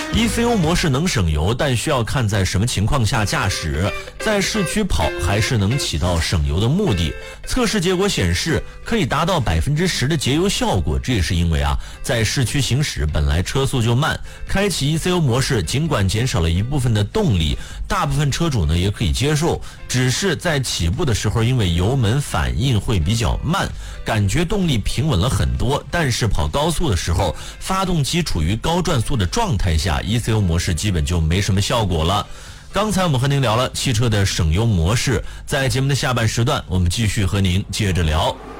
ECU 模式能省油，但需要看在什么情况下驾驶。在市区跑还是能起到省油的目的。测试结果显示，可以达到10%的节油效果。这也是因为在市区行驶本来车速就慢，开启 ECU 模式，尽管减少了一部分的动力，大部分车主呢也可以接受。只是在起步的时候，因为油门反应会比较慢，感觉动力平稳了很多。但是跑高速的时候，发动机处于高转速的状态下， ECU 模式基本就没什么效果了。刚才我们和您聊了汽车的省油模式，在节目的下半时段，我们继续和您接着聊。